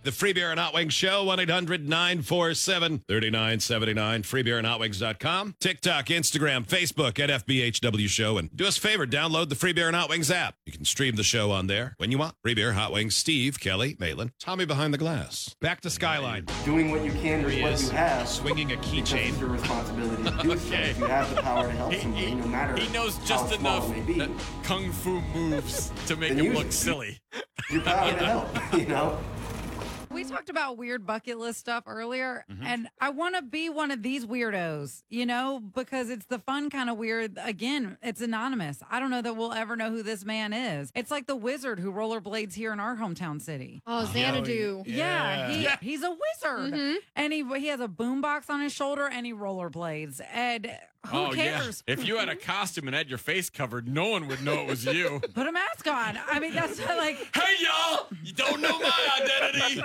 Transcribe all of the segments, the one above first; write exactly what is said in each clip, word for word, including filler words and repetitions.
The Free Beer and Hot Wings Show, one eight hundred nine four seven three nine seven nine, free beer and hot wings dot com. TikTok, Instagram, Facebook at F B H W Show. And do us a favor, download the Free Beer and Hot Wings app. You can stream the show on there when you want. Free Beer, Hot Wings, Steve, Kelly, Maitland, Tommy behind the glass. Back to Skyline. Doing what you can with what you have. Swinging a Because keychain. it's your responsibility to do so. Okay. If you have the power to help He, somebody, he, no matter he knows just how small enough it may be, that kung fu moves to make Then him use look it. silly. you're proud to help, you know? We talked about weird bucket list stuff earlier, Mm-hmm. and I want to be one of these weirdos, you know, because it's the fun kind of weird. Again, it's anonymous. I don't know that we'll ever know who this man is. It's like the wizard who rollerblades here in our hometown city. Oh, Xanadu. Yeah, he, Yeah. he's a wizard, Mhm. and he he has a boombox on his shoulder, and he rollerblades. And who oh, cares? yeah. If you had a costume and had your face covered, no one would know it was you. Put a mask on. I mean, that's not like. Hey, y'all! You don't know my identity.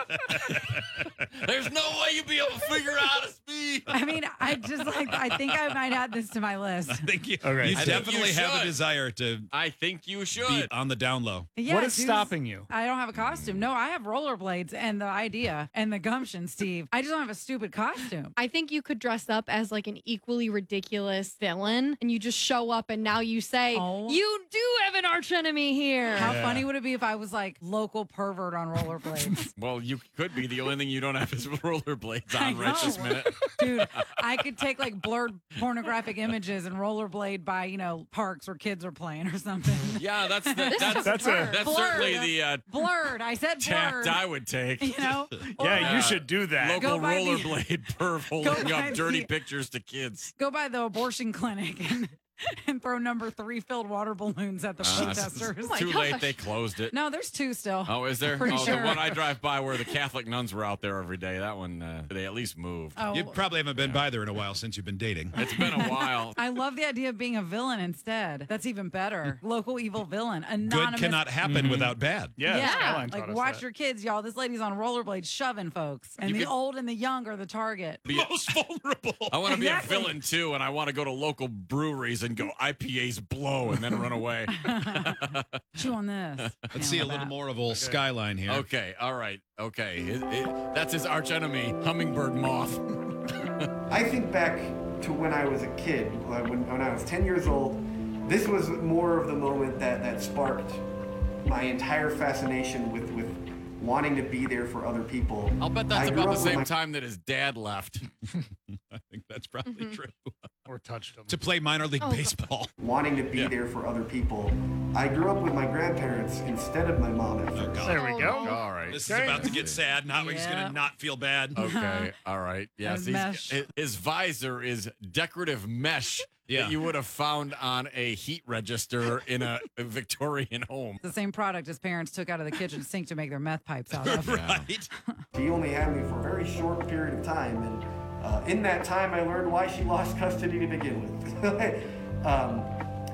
There's no way you'd be able to figure out it's me. I mean, I just like. I think I might add this to my list. I think you, Okay, you I think definitely you have a should. desire to I think you should. be on the down low. Yeah, What is dudes, stopping you? I don't have a costume. No, I have rollerblades and the idea and the gumption, Steve. I just don't have a stupid costume. I think you could dress up as like an equally ridiculous villain and you just show up and now you say, Oh. you do have an archenemy here. How Yeah. funny would it be if I was like local pervert on rollerblades? Well, you could be. The only thing you don't have is rollerblades I on right this know. minute. Dude, I could take like blurred pornographic images and rollerblade by, you know, parks where kids are playing or something. Yeah, that's the, This that's is That's a- blurred. that's Blurred. certainly the uh, Blurred. I said blurred. tact I would take. You know? Yeah, Or you should do that. Local Go by the- rollerblade perv holding by up dirty the- pictures to kids. Go by the abortion clinic and, and throw number three filled water balloons at the Uh, protesters. my Too gosh. late, they closed it. No, there's two still. Oh, is there? Pretty oh, sure. the one I drive by where the Catholic nuns were out there every day. That one, uh, they at least moved. Oh, You probably haven't been by there in a while since you've been dating. It's been a while. I love the idea of being a villain instead. That's even better. Local evil villain. Good Anonymous. cannot happen without bad. Yeah, Yeah, Skyline taught like us watch that. your kids, y'all. This lady's on rollerblades shoving folks, and You the could- old and the young are the target. Be a- Most vulnerable. I want to be Exactly. a villain too, and I want to go to local breweries and go I P As blow and then run away. Chew on this. Let's see a little more of old Skyline here. Okay, all right, okay. It- it- that's his arch enemy, hummingbird moth. I think back to when I was a kid, like when, when I was ten years old. This was more of the moment that, that sparked my entire fascination with, with wanting to be there for other people. I'll bet that's I grew about the up with same my- time that his dad left. I think that's probably Mhm. true. Or touched him. To play minor league Oh, God. baseball. wanting to be Yeah. there for other people. I grew up with my grandparents instead of my mom at first. God. There we go. Oh. All right. This is about to get sad. Not he's Yeah. gonna not feel bad. Okay, all right. Yes, His he's, mesh. his- his visor is decorative mesh Yeah. that you would have found on a heat register in a, a Victorian home. The same product his parents took out of the kitchen sink to make their meth pipes out of. Right. She only had me for a very short period of time, and uh, in that time, I learned why she lost custody to begin with. um,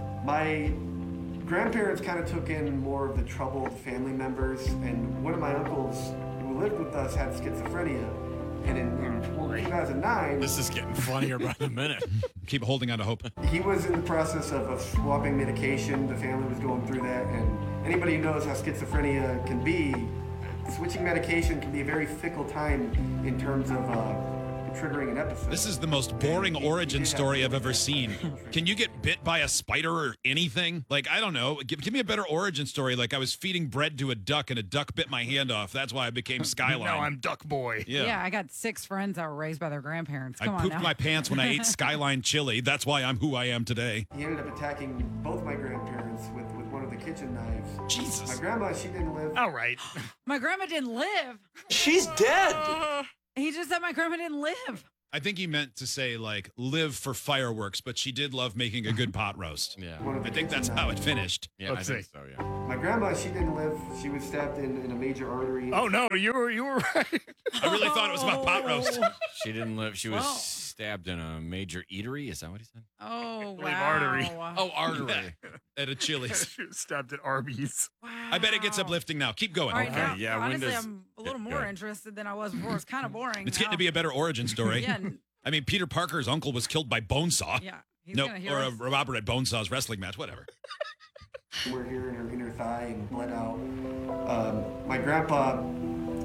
my grandparents kind of took in more of the troubled family members, and one of my uncles who lived with us had schizophrenia, and in, in two thousand nine, This is getting funnier by the minute. Keep holding on to hope. he was in the process of, of swapping medication. The family was going through that, and anybody who knows how schizophrenia can be, switching medication can be a very fickle time in terms of uh, triggering an episode. This is the most boring origin story I've ever seen. Can you get bit by a spider or anything? Like, I don't know. Give, give me a better origin story. Like, I was feeding bread to a duck and a duck bit my hand off. That's why I became Skyline. Now I'm Duck Boy. yeah. Yeah. I got six friends that were raised by their grandparents. I Come on pooped now. my pants when I ate Skyline chili. That's why I'm who I am today. He ended up attacking both my grandparents with, with one of the kitchen knives. My Jesus. grandma, she didn't live. All right. My grandma didn't live. She's dead. He just said my grandma didn't live. I think he meant to say, like, live for fireworks, but she did love making a good pot roast. Yeah. One of the I think kitchen that's how it knives. finished. Yeah, Let's I think see. so, yeah. My grandma, she didn't live. She was stabbed in, in a major artery. Oh no, you were you were right. I really thought it was about pot roast. She didn't live. She was Wow. stabbed in a major eatery. Is that what he said? Oh, believe wow. artery. Oh, artery. At a Chili's. She was stabbed at Arby's. Wow. I bet it gets uplifting now. Keep going. All right, Okay, now, yeah, honestly, Windows- I'm a little Yeah, more good. interested than I was before. It's kind of boring. It's getting now. to be a better origin story. Yeah, n- I mean, Peter Parker's uncle was killed by Bonesaw. yeah. He's No, gonna hear or a us. Robert at Bonesaw's wrestling match, whatever. We're here in her inner thigh and bled out. Um, my grandpa,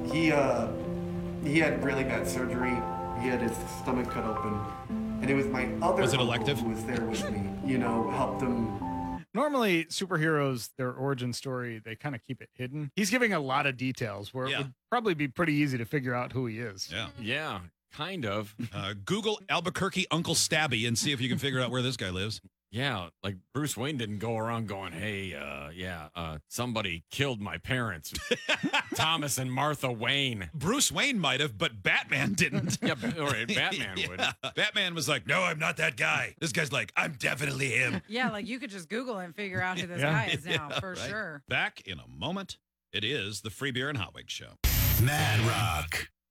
he uh, he had really bad surgery. He had his stomach cut open, and it was my other Was it uncle elective? who was there with me. You know, helped him. Normally, superheroes, their origin story, they kind of keep it hidden. He's giving a lot of details where Yeah. it would probably be pretty easy to figure out who he is. Yeah. Yeah, kind of. Uh, Google Albuquerque Uncle Stabby and see if you can figure out where this guy lives. Yeah, like Bruce Wayne didn't go around going, "Hey, uh, yeah, uh, somebody killed my parents, Thomas and Martha Wayne." Bruce Wayne might have, but Batman didn't. Yeah, but- all right, Batman would. Yeah. Batman was like, no, I'm not that guy. This guy's like, I'm definitely him. Yeah, like you could just Google it and figure out who this Yeah. guy is now Yeah, for right. sure. Back in a moment. It is the Free Beer and Hot Wings Show. Mad Rock.